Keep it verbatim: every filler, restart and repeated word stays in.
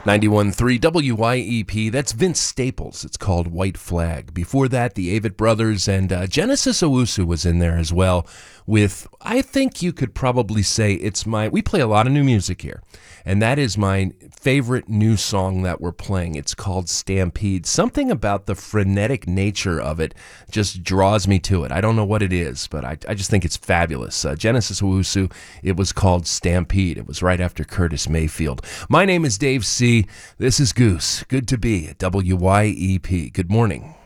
ninety-one point three W Y E P, that's Vince Staples. It's called White Flag. Before that, the Avett Brothers and uh, Genesis Owusu was in there as well with, I think you could probably say it's my, we play a lot of new music here, and that is my favorite new song that we're playing. It's called Stampede. Something about the frenetic nature of it just draws me to it. I don't know what it is, but I, I just think it's fabulous. Uh, Genesis Owusu, it was called Stampede. It was right after Curtis Mayfield. My name is Dave C. This is Goose. Good to be at W Y E P. Good morning.